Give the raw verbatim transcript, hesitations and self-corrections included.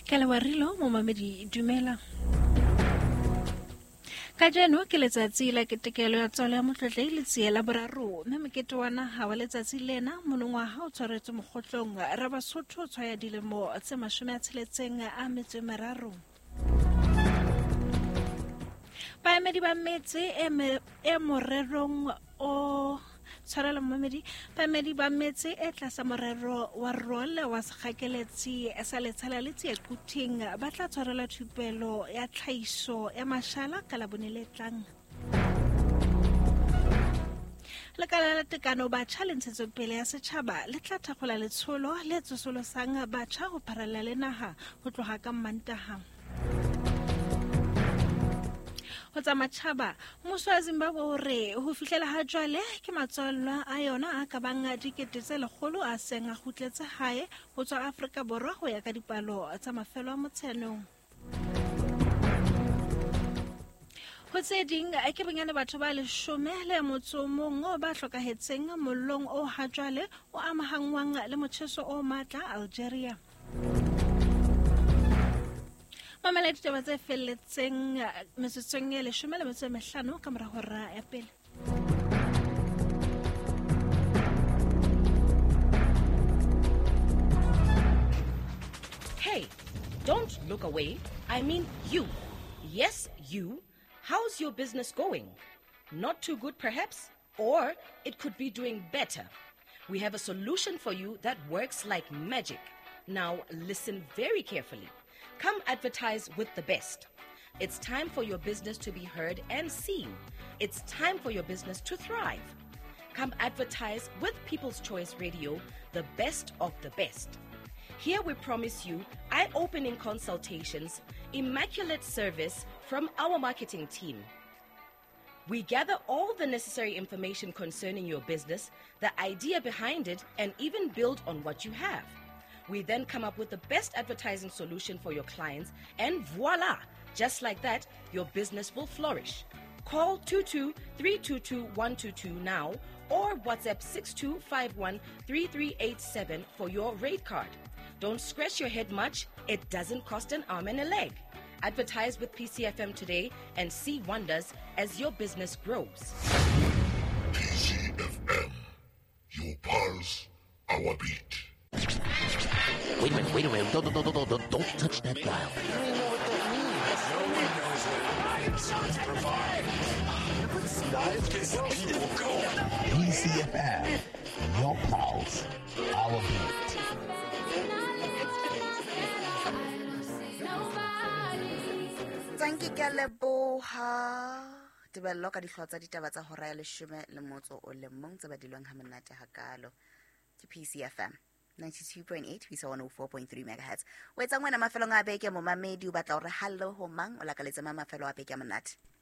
Kalawarilo momamedi dumela. Kajeno ke letsatsi la ketekelo ya tswalo ya motlotlo le tsiela boraro mme mekete wa naha wa letsatsi lena monongwaga o tshwaretswe mokgotlong ra Basotho tshwaya dilemo tse mashome a tsheletseng a metso e meraro. Baemedi ba metse e morerong o tshwarela mmamedi baemedi ba metse e tlasa morero wa role wa sekgakeletsi sa letshala le tsiekuting ba tla tshwarela thupelo ya tlhaiso ya mashala ka labone le tlang. Lekala la tekano batjha le ntshetsopele ya setjhaba le tla thakgola letsholo le tsosolosang batjha ho pharela le naha ho tloha ka Mantaha. Ho tsa matjhaba mmuso wa Zimbabwe o re ho fihlela ha jwale ke matswalo a yona a ka bang dikete tse lekgolo a seng a kgutletse hae ho tswa Afrika Borwa ho ya ka dipalo tsa mafelo a Motsheanong. Ho tse ding ke bonyane batho ba leshome le motso mong o ba hlokahetseng mollong o ha jwale o amahangwang le motjheso o matla Algeria. Mamela ditaba tse felletseng metsotsong ya leshome le metso e mehlano ka mora hora ya pele. Hey, don't look away. I mean you. Yes, you. How's your business going? Not too good perhaps? Or it could be doing better. We have a solution for you that works like magic. Now listen very carefully. Come advertise with the best. It's time for your business to be heard and seen. It's time for your business to thrive. Come advertise with People's Choice Radio, the best of the best. Here we promise you eye-opening consultations, immaculate service from our marketing team. We gather all the necessary information concerning your business, the idea behind it, and even build on what you have. We then come up with the best advertising solution for your clients, and voila! Just like that, your business will flourish. Call two two three two two one two two now or WhatsApp six two five one three three eight seven for your rate card. Don't scratch your head much. It doesn't cost an arm and a leg. Advertise with P C F M today and see wonders as your business grows. P C F M, your pulse, our beat. Wait a minute, wait a minute. Don't, don't, don't, don't, don't touch that dial. P C F M, your pulse, our beat. Tsanki ke a leboha. Tebello ka dihlwa tsa ditaba tsa hora ya leshome le motso o le mong tse badilweng ha monate hakalo. Ke P C F M ninety-two point eight, we saw one oh four point three megahertz. Wetsa ngwana mafelo nga beke mo mamedi o batla hore hallo ho mang o lakaletse mama mafelo a beke a monate.